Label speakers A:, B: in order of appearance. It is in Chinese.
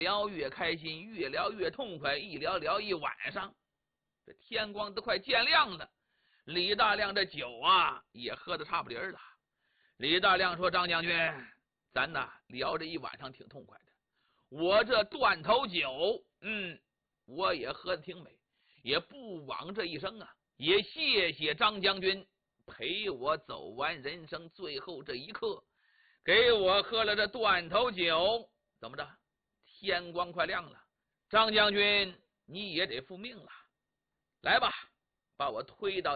A: 聊越开心，越聊越痛快，一聊一晚上，这天光都快见亮了。李大亮这酒啊也喝得差不离了。李大亮说：“张将军，咱呐聊这一晚上挺痛快的，我这断头酒，我也喝得挺美，也不枉这一生啊。也谢谢张将军陪我走完人生最后这一刻，给我喝了这断头酒。怎么着？天光快亮了，张将军你也得复命了。来吧，把我推到